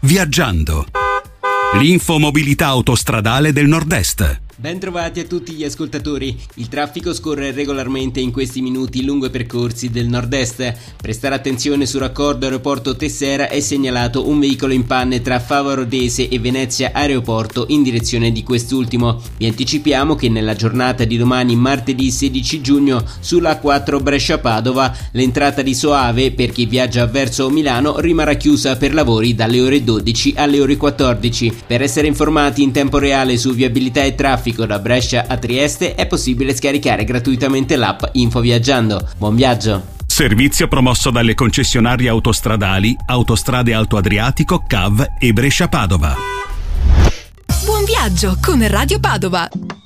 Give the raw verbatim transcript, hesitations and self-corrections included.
Viaggiando. L'infomobilità autostradale del Nord-Est. Bentrovati a tutti gli ascoltatori. Il traffico scorre regolarmente in questi minuti lungo i percorsi del nord-est. Prestare attenzione sul raccordo aeroporto Tessera è segnalato un veicolo in panne tra Fava Rodese e Venezia Aeroporto in direzione di quest'ultimo. Vi anticipiamo che nella giornata di domani, martedì sedici giugno, sulla A quattro Brescia-Padova, l'entrata di Soave per chi viaggia verso Milano rimarrà chiusa per lavori dalle ore dodici alle ore quattordici. Per essere informati in tempo reale su viabilità e traffico da Brescia a Trieste è possibile scaricare gratuitamente l'app Info Viaggiando. Buon viaggio! Servizio promosso dalle concessionarie autostradali Autostrade Alto Adriatico, C A V e Brescia Padova. Buon viaggio con Radio Padova!